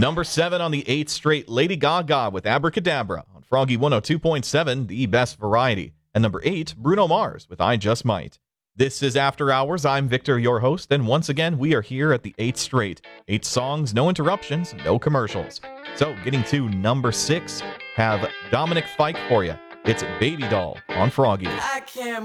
Number 7 on the 8th straight, Lady Gaga with Abracadabra on Froggy 102.7, the best variety. And number 8, Bruno Mars with I Just Might. This is After Hours. I'm Victor, your host, and once again, we are here at the 8th straight. 8 songs, no interruptions, no commercials. So, getting to number 6, have Dominic Fike for you. It's Baby Doll on Froggy.